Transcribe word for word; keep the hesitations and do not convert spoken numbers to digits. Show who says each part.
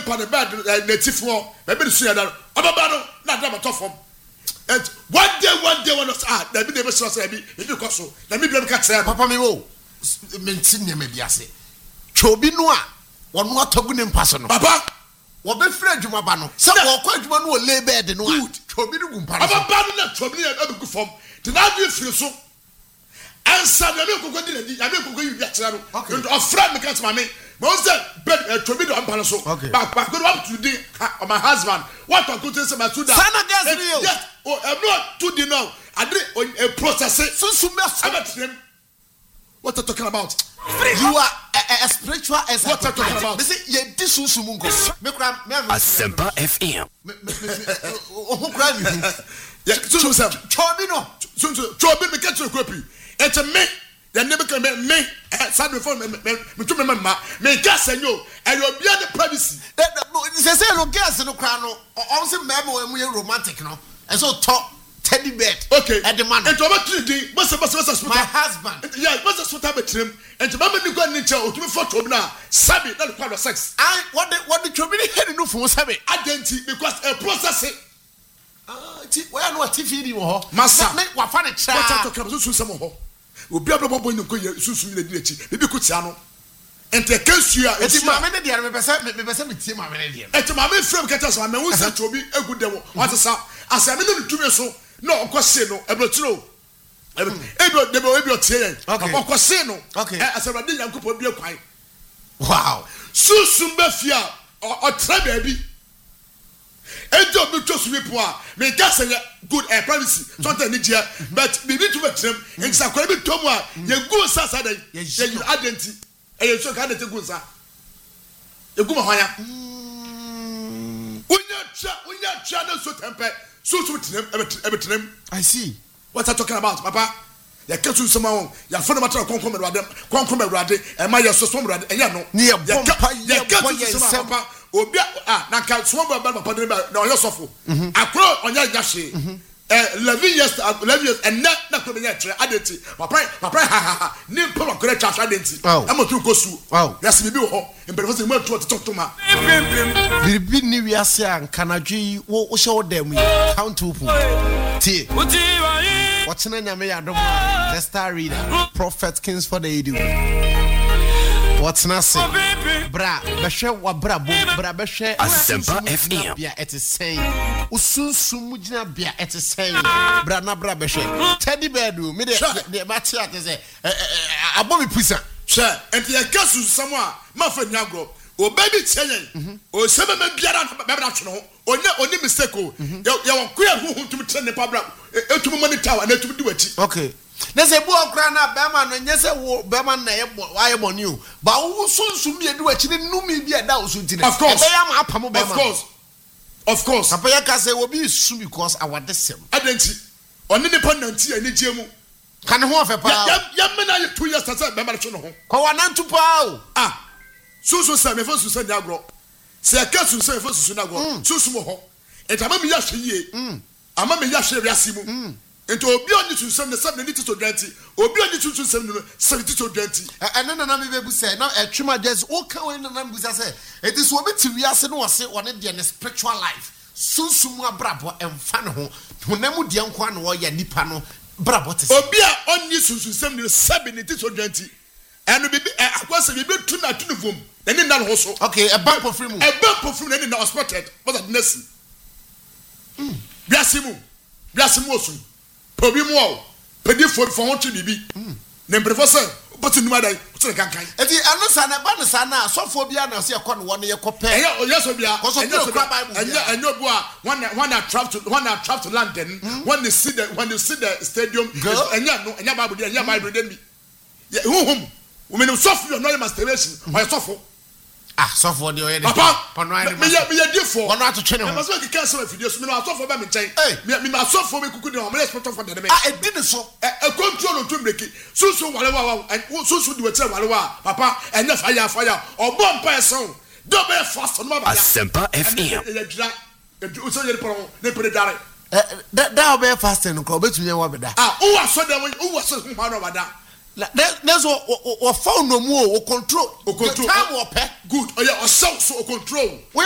Speaker 1: pa the bed native one maybe the suya that obaba no na da form and one day one day one of ah na be dey so say be e be cause so na me be ka tell
Speaker 2: papa me wo mentin ne me biase chobi no a wono atogu ne mpaso no
Speaker 1: papa
Speaker 2: wo be frɛ adwuma ba no se wo kɔ adwuma no wo lay bed no a chobi no gu mpaso
Speaker 1: obaba no na chobi no e be gu form the na do free so ansa na me kokko di na di na me kokko yi biatera no and ofra me ka tama me but say bed chobi do mpaso so back back go up to the my husband what I could say my tuda
Speaker 2: sana gas real
Speaker 1: yes oh I'm not to the now I did a process so so me what are talking about
Speaker 2: you are a, a spiritual as
Speaker 1: what are talking about
Speaker 2: this is ye disusu mungo me kra me
Speaker 3: Asempa F M
Speaker 2: o kra mi
Speaker 1: yeah so so
Speaker 2: chobi no
Speaker 1: so so chobi me catch you copy it's me the name can me me sad before me me to me ma me gas enyo e yo bia the privacy
Speaker 2: say say no gas no kra no o say me mo mu romantic no and so talk teddy bed
Speaker 1: okay
Speaker 2: at the man
Speaker 1: and to about three day boss boss boss
Speaker 2: my husband
Speaker 1: yeah boss so ta betrim and to mama ni go ni cha o to me photo na sabi na kwa sex
Speaker 2: I what the what the chobi head no for sabi
Speaker 1: identity because a process
Speaker 2: ah ti where no T V ni wo ho
Speaker 1: masa
Speaker 2: me wa fa ne tra
Speaker 1: what talk about so so ho obi abro boy nko ye susu mi na di achi bibi ko tia no ente kansu a
Speaker 2: enti ma me ne dia me pese me pese me tie ma me ne dia
Speaker 1: enti ma me frame kata so ma hu se chobi egu de wo what sa asame no tumi so no okose no ebrotiro ebro de bo ebro tie yen okose no asame de yankopo bi akwan
Speaker 2: wow
Speaker 1: susu mba fia o tra baabi ejo bi to su people a me ka say good air privacy something ni dia but we need to be trim in sa kwa bi to mu a ye go sa sa da ye identity e ye so ka da te go sa e go ma hwan ya unya cha unya cha na so tempe so so trim e be trim
Speaker 2: I see
Speaker 1: what are talking about papa ya ketu nsema won ya fo na matra konkom erade konkom erade e ma ye so so erade e ya no
Speaker 2: ya bompa
Speaker 1: ya ketu nsema papa obi ah na ka so ba ba papa na oyo sofo akro onya yahye eh eleven years eleven years and na na ko be ya tre adenti papa papa ha ha ni po ko re cha adenti amotu kosu yes bibi ho emperefo se mo to to ma
Speaker 2: bibi ni wi ase anka na dwi wo wo hye wo dem count up tie what's na nyame ya dom the star reader prophet kings for the edu what's na say bra behwe wa bra bo bra behwe
Speaker 3: Asempa F M
Speaker 2: bia it is saying usunsum gina bia it is saying bra na bra behwe teddy bed me de de matia te say abomi pisa
Speaker 1: sure enti ya kasu samwa ma fa nyagro o baby chenyen o sebe me biara be bra twe no onya oni mistake o ya won ko ya hu hu tum tre ne pa bra etum monitor na etum di wachi
Speaker 2: okay na se bu okra na be ma no nyese wo be ma na ye wa ye boni o ba wo sunsun bi edu achi ne numi bi e da wo suntine
Speaker 1: of course
Speaker 2: be ya ma apam be ma
Speaker 1: of course of course
Speaker 2: papa ya ka say wo bi su because awadesem
Speaker 1: adenti oni ne pananti ani giemu
Speaker 2: kan ho afa pa
Speaker 1: ya ya me na two years tasa be ma twe no ho
Speaker 2: kwa wanantu pa o
Speaker 1: ah susu sa me fa susu ni agro se ka susu me fa susu ni agro susu mo ho etama mi ya hweye ama me ya hwe wiase mu ento obi oni susu ne seven ni to twenty obi oni susu seven no seventy to twenty
Speaker 2: eno na na me bebu say na etwema just o ka we na na me busa say it is obi ti wiase no wose one de ne spiritual life susu mu abrabo emfa ne ho honam de nko na wo ya nipa no brabo te
Speaker 1: obi a oni susu seven no seventy to twenty eno bibi akwase bibi tu na tu no vom eni na ho so
Speaker 2: okay a bank of free mu
Speaker 1: a bank of free eni na spotted what that nesi mm biase mu biase mu osu obi mu o pedi for for won tu bibi ne professor but nu madai o kankan
Speaker 2: enti anu sa na ba no sa na sofo bia na se ekọ no won ye kopẹ
Speaker 1: eh yes obi a
Speaker 2: bible
Speaker 1: anya anya bu a one one travel to one travel to London when they see the when they see the stadium anya no anya bible anya bible dem bi hu hum we mean sofo no masturbation o sofo
Speaker 2: ah sofo de o ye
Speaker 1: papa me ya me ya defo
Speaker 2: wono atotwe ne ho
Speaker 1: me so ke cancel video so me no sofo ba me nchen me me sofo me kuku de o me respect for the me
Speaker 2: ah e di ne so
Speaker 1: e control to break so so wale wa so so di we tell wale wa papa enya fire fire obo mpa eson do be fast no ba
Speaker 3: Asempa F M
Speaker 1: ya dra o so ye pro ne pre dare
Speaker 2: da da be fast no ko betumi yan wa beda
Speaker 1: ah o wa so de o wa so hu ma no bada
Speaker 2: there's o o phone no mu o control
Speaker 1: o control
Speaker 2: time o pe
Speaker 1: good oh yeah o so so control